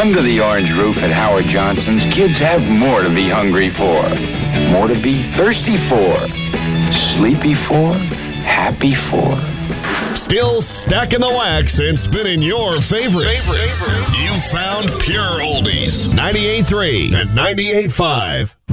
Under the orange roof at Howard Johnson's, kids have more to be hungry for, more to be thirsty for, sleepy for, happy for. Still stacking the wax and spinning your favorites. You found pure oldies. 98.3 and 98.5.